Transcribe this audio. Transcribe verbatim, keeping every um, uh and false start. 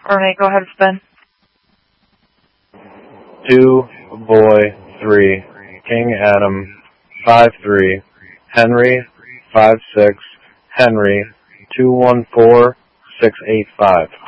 Renee, go ahead, spin. Two, boy, three, King Adam, five three, Henry, five six, Henry, two one four, six eight five.